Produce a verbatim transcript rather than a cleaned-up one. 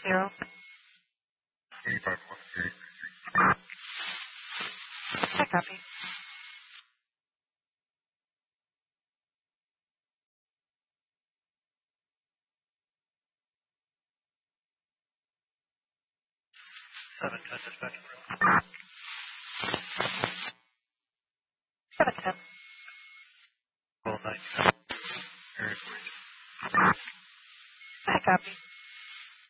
zero. eighty-five one three. I copy. seven ten dispatch room. seven ten. Well, nine ten. Area forty-two. I copy.